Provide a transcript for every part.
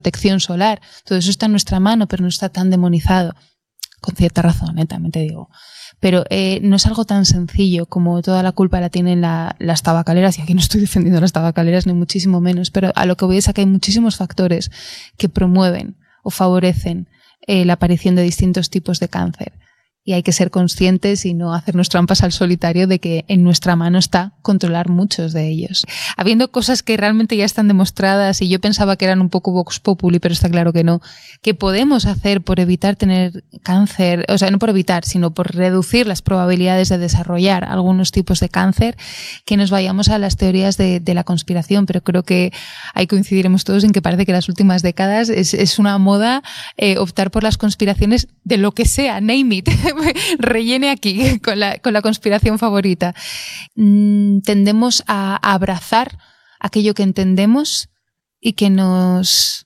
protección solar. Todo eso está en nuestra mano, pero no está tan demonizado. Con cierta razón, también te digo. Pero no es algo tan sencillo como toda la culpa la tienen las tabacaleras, y aquí no estoy defendiendo las tabacaleras ni muchísimo menos, pero a lo que voy es a que hay muchísimos factores que promueven o favorecen la aparición de distintos tipos de cáncer. Y hay que ser conscientes y no hacernos trampas al solitario de que en nuestra mano está controlar muchos de ellos. Habiendo cosas que realmente ya están demostradas, y yo pensaba que eran un poco vox populi, pero está claro que no, que podemos hacer por evitar tener cáncer, o sea, no por evitar, sino por reducir las probabilidades de desarrollar algunos tipos de cáncer, que nos vayamos a las teorías de la conspiración. Pero creo que ahí coincidiremos todos en que parece que las últimas décadas es una moda optar por las conspiraciones de lo que sea, name it. Rellene aquí con la conspiración favorita. Tendemos a abrazar aquello que entendemos y que no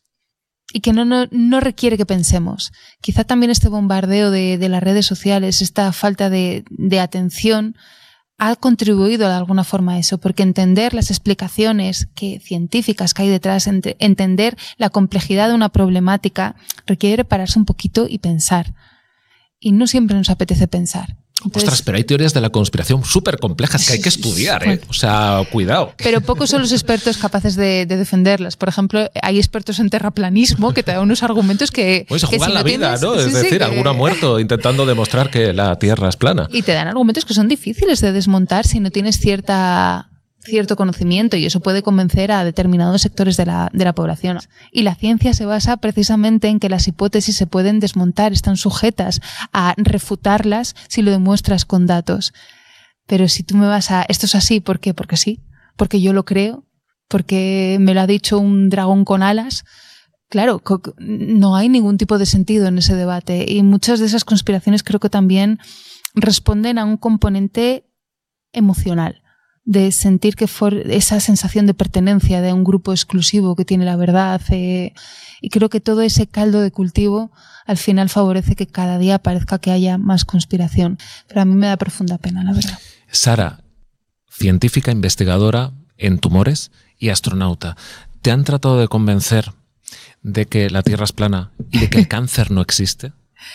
requiere que pensemos. Quizá también este bombardeo de las redes sociales, esta falta de atención, ha contribuido de alguna forma a eso, porque entender las explicaciones científicas que hay detrás, entender la complejidad de una problemática, requiere pararse un poquito y pensar. Y no siempre nos apetece pensar. Entonces, ostras, pero hay teorías de la conspiración súper complejas que hay que estudiar, ¿eh? O sea, cuidado. Pero pocos son los expertos capaces de defenderlas. Por ejemplo, hay expertos en terraplanismo que te dan unos argumentos que... Pues se juegan si la vida, ¿no? Es decir, alguno ha muerto intentando demostrar que la Tierra es plana. Y te dan argumentos que son difíciles de desmontar si no tienes cierto conocimiento, y eso puede convencer a determinados sectores de la población. Y la ciencia se basa precisamente en que las hipótesis se pueden desmontar, están sujetas a refutarlas si lo demuestras con datos. Pero si tú me vas a... ¿Esto es así? ¿Por qué? Porque sí. Porque yo lo creo. Porque me lo ha dicho un dragón con alas. Claro, no hay ningún tipo de sentido en ese debate. Y muchas de esas conspiraciones creo que también responden a un componente emocional, de sentir que esa sensación de pertenencia de un grupo exclusivo que tiene la verdad, y creo que todo ese caldo de cultivo al final favorece que cada día parezca que haya más conspiración. Pero a mí me da profunda pena, la verdad. Sara, científica investigadora en tumores y astronauta, ¿te han tratado de convencer de que la Tierra es plana y de que el cáncer no existe?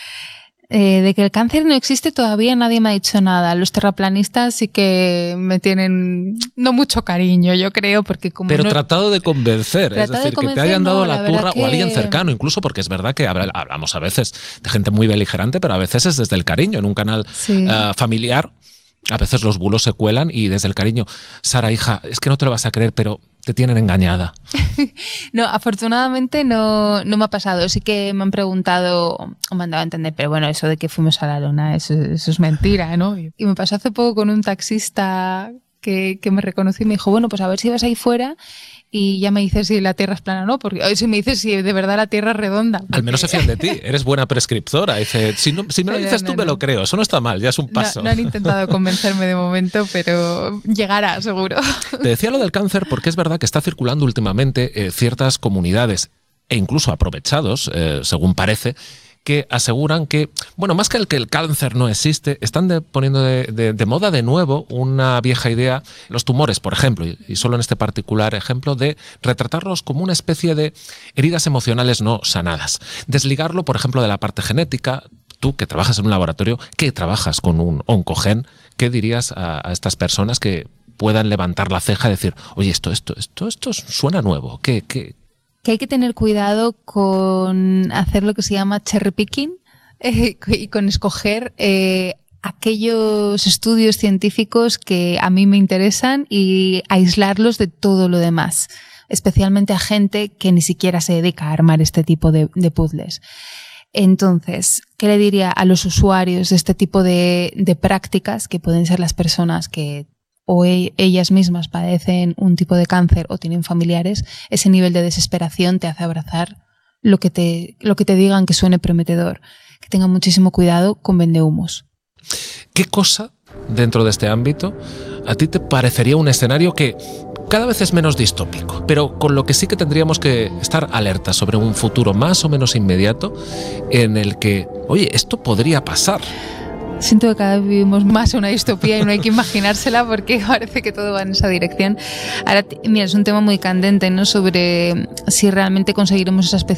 De que el cáncer no existe todavía nadie me ha dicho nada. Los terraplanistas sí que me tienen no mucho cariño, yo creo, porque como... Pero tratado de convencer, es decir, que te hayan dado la turra o alguien cercano, incluso, porque es verdad que hablamos a veces de gente muy beligerante, pero a veces es desde el cariño, en un canal familiar. A veces los bulos se cuelan y desde el cariño, Sara, hija, es que no te lo vas a creer, pero te tienen engañada. No, afortunadamente no me ha pasado. Sí que me han preguntado, o me han dado a entender, pero bueno, eso de que fuimos a la luna, eso es mentira, ¿no? Y me pasó hace poco con un taxista que me reconoció y me dijo, bueno, pues a ver si vas ahí fuera y ya me dices si la Tierra es plana o no, porque si me dices si de verdad la Tierra es redonda. Porque... Al menos se fían de ti, eres buena prescriptora. Dice, si me lo dices tú, me lo creo. Eso no está mal, ya es un paso. No han intentado convencerme de momento, pero llegará, seguro. Te decía lo del cáncer porque es verdad que está circulando últimamente ciertas comunidades, e incluso aprovechados, según parece, que aseguran que, bueno, más que el cáncer no existe, están poniendo de moda de nuevo una vieja idea, los tumores, por ejemplo, y solo en este particular ejemplo, de retratarlos como una especie de heridas emocionales no sanadas. Desligarlo, por ejemplo, de la parte genética. Tú, que trabajas en un laboratorio, que trabajas con un oncogen, ¿qué dirías a estas personas que puedan levantar la ceja y decir, oye, esto suena nuevo? ¿Qué? Que hay que tener cuidado con hacer lo que se llama cherry picking y con escoger aquellos estudios científicos que a mí me interesan y aislarlos de todo lo demás, especialmente a gente que ni siquiera se dedica a armar este tipo de puzzles. Entonces, ¿qué le diría a los usuarios de este tipo de prácticas, que pueden ser las personas que o ellas mismas padecen un tipo de cáncer o tienen familiares? Ese nivel de desesperación te hace abrazar lo que te digan que suene prometedor. Que tengan muchísimo cuidado con vendehumos. ¿Qué cosa dentro de este ámbito a ti te parecería un escenario que cada vez es menos distópico, pero con lo que sí que tendríamos que estar alertas sobre un futuro más o menos inmediato en el que, oye, esto podría pasar? Siento que cada vez vivimos más una distopía y no hay que imaginársela porque parece que todo va en esa dirección. Ahora, mira, es un tema muy candente, ¿no? Sobre si realmente conseguiremos esa especie